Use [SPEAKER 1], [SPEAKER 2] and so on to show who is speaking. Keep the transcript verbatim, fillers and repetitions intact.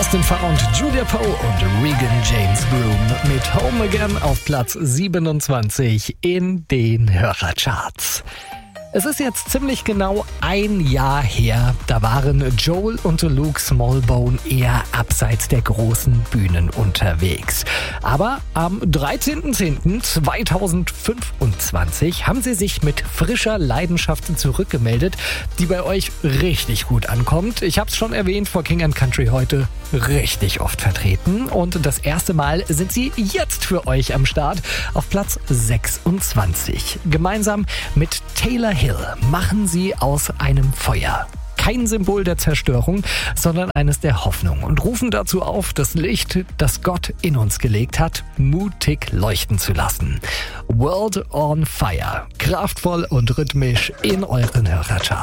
[SPEAKER 1] Austin Farr und Julia Poe und Regan James Broom mit Home Again auf Platz siebenundzwanzig in den Hörercharts. Es ist jetzt ziemlich genau ein Jahr her, da waren Joel und Luke Smallbone eher abseits der großen Bühnen unterwegs. Aber am dreizehnten zehnten zweitausendfünfundzwanzig haben sie sich mit frischer Leidenschaft zurückgemeldet, die bei euch richtig gut ankommt. Ich habe es schon erwähnt, For King and Country heute richtig oft vertreten. Und das erste Mal sind sie jetzt für euch am Start auf Platz sechsundzwanzig. Gemeinsam mit Taylor Hill machen sie aus einem Feuer kein Symbol der Zerstörung, sondern eines der Hoffnung und rufen dazu auf, das Licht, das Gott in uns gelegt hat, mutig leuchten zu lassen. World on Fire, kraftvoll und rhythmisch in euren Hörercharts.